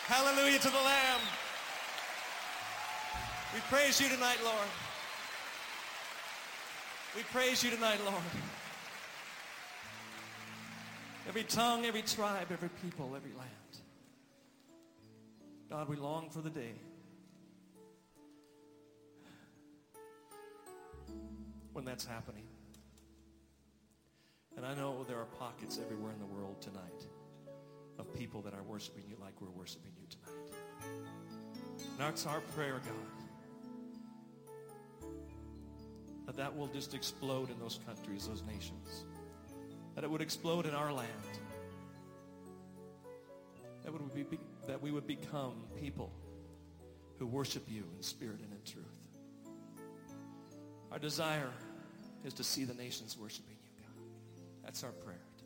Hallelujah to the Lamb. We praise you tonight, Lord. We praise you tonight, Lord. Every tongue, every tribe, every people, every land. God, we long for the day when that's happening. And I know there are pockets everywhere in the world tonight of people that are worshiping you like we're worshiping you tonight. And that's our prayer, God. That will just explode in those countries, those nations. That it would explode in our land. That we would become people who worship you in spirit and in truth. Our desire is to see the nations worshiping you, God. That's our prayer.